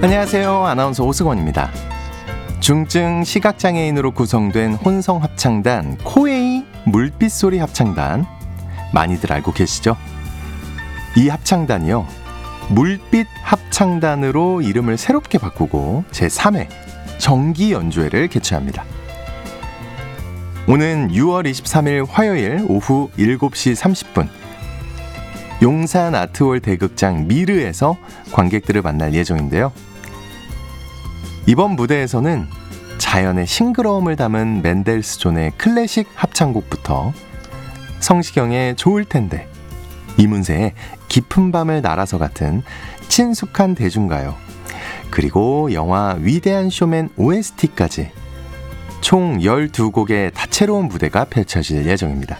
안녕하세요. 아나운서 오승원입니다. 중증 시각장애인으로 구성된 혼성합창단 코웨이 물빛소리 합창단, 많이들 알고 계시죠? 이 합창단이요, 물빛 합창단으로 이름을 새롭게 바꾸고 제3회 정기 연주회를 개최합니다. 오는 6월 23일 화요일 오후 7시 30분 용산 아트홀 대극장 미르에서 관객들을 만날 예정인데요. 이번 무대에서는 자연의 싱그러움을 담은 멘델스존의 클래식 합창곡부터 성시경의 좋을 텐데, 이문세의 깊은 밤을 날아서 같은 친숙한 대중가요, 그리고 영화 위대한 쇼맨 OST까지 총 12곡의 다채로운 무대가 펼쳐질 예정입니다.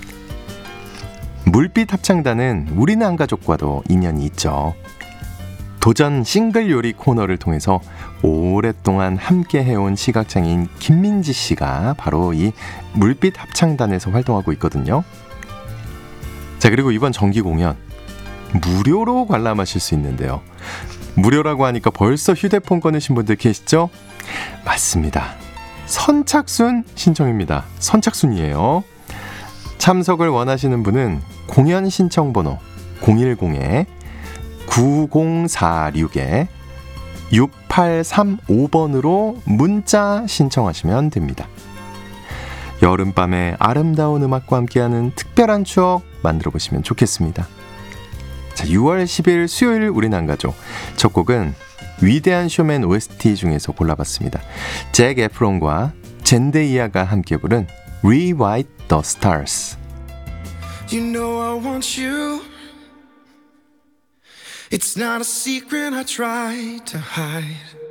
물빛 합창단은 우리는 한가족과도 인연이 있죠. 도전 싱글 요리 코너를 통해서 오랫동안 함께 해온 시각장애인 김민지 씨가 바로 이 물빛 합창단에서 활동하고 있거든요. 자, 그리고 이번 정기 공연 무료로 관람하실 수 있는데요. 무료라고 하니까 벌써 휴대폰 꺼내신 분들 계시죠? 맞습니다. 선착순 신청입니다. 선착순이에요. 참석을 원하시는 분은 공연 신청 번호 010-9046-6835번으로 문자 신청하시면 됩니다. 여름밤의 아름다운 음악과 함께하는 특별한 추억 만들어 보시면 좋겠습니다. 자, 6월 10일 수요일 우린 한가족, 첫 곡은 위대한 쇼맨 OST 중에서 골라봤습니다. 잭 에프론과 젠데이아가 함께 부른 Rewrite the Stars. You know I want you. It's not a secret I try to hide.